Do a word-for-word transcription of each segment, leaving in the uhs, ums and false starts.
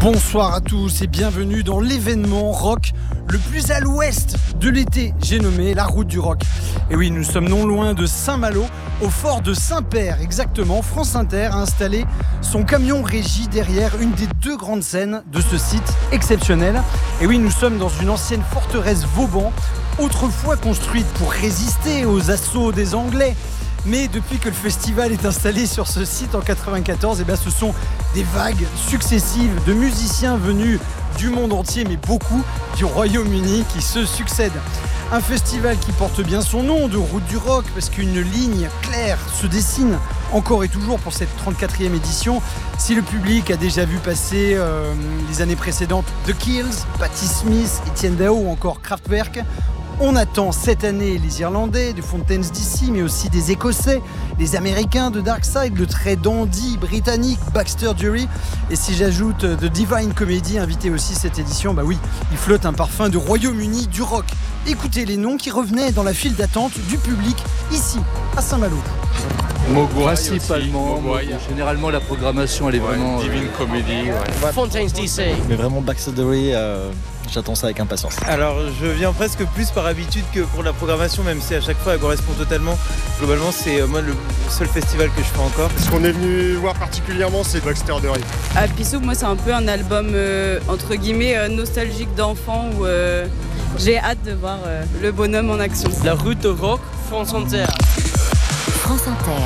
Bonsoir à tous et bienvenue dans l'événement rock le plus à l'ouest de l'été, j'ai nommé la route du rock. Et oui, nous sommes non loin de Saint-Malo, au fort de Saint-Père, exactement. France Inter a installé son camion régie derrière une des deux grandes scènes de ce site exceptionnel. Et oui, nous sommes dans une ancienne forteresse Vauban, autrefois construite pour résister aux assauts des Anglais. Mais depuis que le festival est installé sur ce site en quatre-vingt-quatorze, eh bien ce sont des vagues successives de musiciens venus du monde entier, mais beaucoup du Royaume-Uni qui se succèdent. Un festival qui porte bien son nom de route du rock, parce qu'une ligne claire se dessine encore et toujours pour cette trente-quatrième édition. Si le public a déjà vu passer euh, les années précédentes The Kills, Patti Smith, Etienne Dao ou encore Kraftwerk, on attend cette année les Irlandais de Fountains D C, mais aussi des Écossais, les Américains de Darkside, le très dandy britannique Baxter Dury. Et si j'ajoute The Divine Comedy, invité aussi cette édition, bah oui, il flotte un parfum de Royaume-Uni du rock. Écoutez les noms qui revenaient dans la file d'attente du public ici, à Saint-Malo. Mogwai principalement, Mogwai. Généralement la programmation elle est ouais, vraiment... Divine euh... Comedy, ouais. Fountains D C. Mais vraiment Baxter Dury, euh, j'attends ça avec impatience. Alors je viens presque plus par habitude que pour la programmation, même si à chaque fois elle correspond totalement. Globalement c'est euh, moi le seul festival que je fais encore. Ce qu'on est venu voir particulièrement c'est Baxter Dury. À Pissou, moi c'est un peu un album euh, entre guillemets euh, nostalgique d'enfant où euh, j'ai hâte de voir euh, le bonhomme en action. La route de rock, France Inter. France Inter.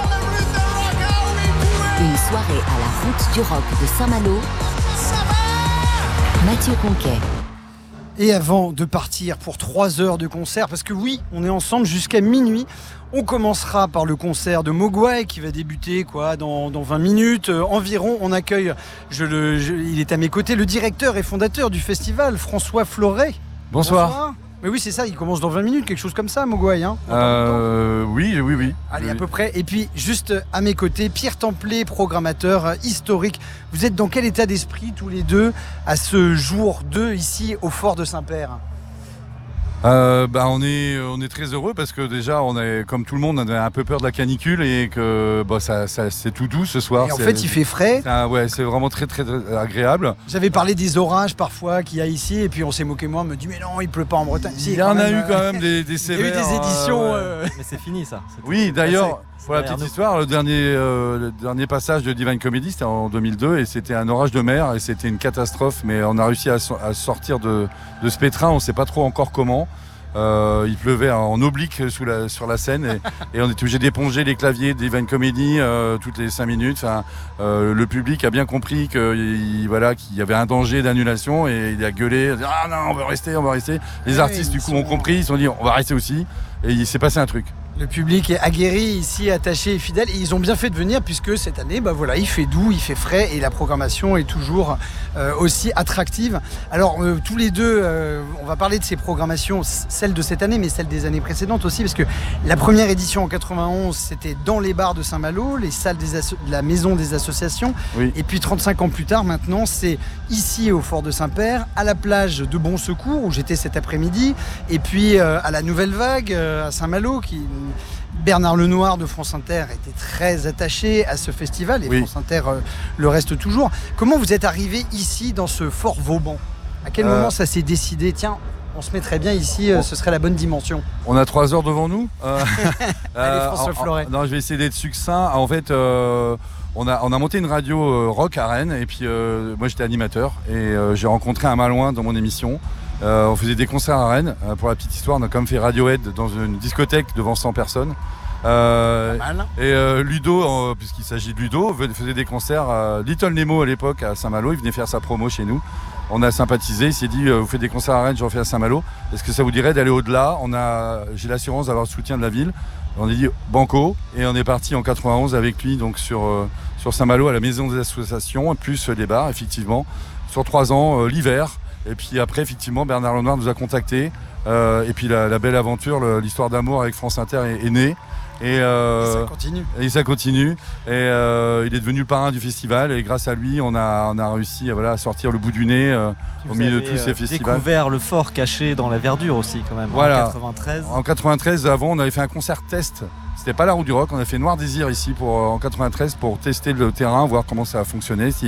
Une soirée à la route du rock de Saint-Malo. Mathieu Conquet. Et avant de partir pour trois heures de concert, parce que oui, on est ensemble jusqu'à minuit, on commencera par le concert de Mogwai qui va débuter quoi, dans, dans vingt minutes euh, environ. On accueille, je le, je, il est à mes côtés, le directeur et fondateur du festival, François Floret. Bonsoir. Bonsoir. Mais oui, c'est ça, il commence dans vingt minutes, quelque chose comme ça, Mogwai. Hein, euh, oui, oui, oui. Allez, oui. à peu près. Et puis, juste à mes côtés, Pierre Templet, programmateur historique. Vous êtes dans quel état d'esprit, tous les deux, à ce jour deux, ici, au fort de Saint-Père ? Euh, bah on est on est très heureux parce que déjà on est comme tout le monde on avait un peu peur de la canicule et que bah ça, ça c'est tout doux ce soir. Et en c'est, fait il fait frais. C'est un, ouais c'est vraiment très, très très agréable. J'avais parlé des orages parfois qu'il y a ici et puis on s'est moqué moi, on me dit mais non il pleut pas en Bretagne. Si, il y en a eu quand même des, des sévères. Il y a eu des éditions. Euh, ouais. Mais c'est fini ça. C'est oui d'ailleurs. Pour la petite nous. histoire, le dernier, euh, le dernier passage de Divine Comedy, c'était en deux mille deux et c'était un orage de mer et c'était une catastrophe. Mais on a réussi à, à sortir de, de ce pétrin, on ne sait pas trop encore comment. Euh, il pleuvait en oblique sous la, sur la scène et, et on était obligé d'éponger les claviers de Divine Comedy euh, toutes les cinq minutes. Enfin, euh, le public a bien compris qu'il voilà, qu'il y avait un danger d'annulation et il a gueulé « Ah non, on va rester, on va rester ». Les artistes du coup ont compris, ils se sont dit « On va rester aussi » et il s'est passé un truc. Le public est aguerri ici, attaché et fidèle. Et ils ont bien fait de venir puisque cette année, bah voilà, il fait doux, il fait frais et la programmation est toujours euh, aussi attractive. Alors euh, tous les deux, euh, on va parler de ces programmations, celle de cette année, mais celle des années précédentes aussi, parce que la première édition en quatre-vingt-onze, c'était dans les bars de Saint-Malo, les salles des asso- de la maison des associations. Oui. Et puis trente-cinq ans plus tard, maintenant, c'est ici au fort de Saint-Père, à la plage de Bon Secours où j'étais cet après-midi, et puis euh, à la Nouvelle Vague euh, à Saint-Malo qui Bernard Lenoir de France Inter était très attaché à ce festival et oui. France Inter euh, le reste toujours. Comment vous êtes arrivé ici dans ce fort Vauban ? À quel euh... moment ça s'est décidé ? Tiens, on se mettrait bien ici, euh, ce serait la bonne dimension. On a trois heures devant nous. Euh, Allez François euh, Floret. Non, je vais essayer d'être succinct. En fait, euh, on, a, on a monté une radio euh, rock à Rennes et puis euh, moi j'étais animateur et euh, j'ai rencontré un Malouin dans mon émission. Euh, on faisait des concerts à Rennes. Euh, pour la petite histoire, on a quand même fait Radiohead dans une discothèque devant cent personnes. Euh, et euh, Ludo, euh, puisqu'il s'agit de Ludo, faisait des concerts à Little Nemo à l'époque à Saint-Malo. Il venait faire sa promo chez nous. On a sympathisé. Il s'est dit euh, vous faites des concerts à Rennes, j'en fais à Saint-Malo. Est-ce que ça vous dirait d'aller au-delà ? On a, j'ai l'assurance d'avoir le soutien de la ville. On a dit banco et on est parti en quatre-vingt-onze avec lui donc sur euh, sur Saint-Malo à la maison des associations plus les bars effectivement sur trois ans euh, l'hiver. Et puis après, effectivement, Bernard Lenoir nous a contactés. Euh, et puis la, la belle aventure, le, l'histoire d'amour avec France Inter est, est née. Et, euh, et ça continue. Et ça continue. Et euh, il est devenu le parrain du festival. Et grâce à lui, on a, on a réussi voilà, à sortir le bout du nez euh, au milieu de tous ces festivals. Vous avez découvert le fort caché dans la verdure aussi, quand même, voilà. En quatre-vingt-treize. En quatre-vingt-treize, avant, on avait fait un concert test. C'était pas la route du rock. On a fait Noir Désir ici pour, en quatre-vingt-treize pour tester le terrain, voir comment ça a fonctionné.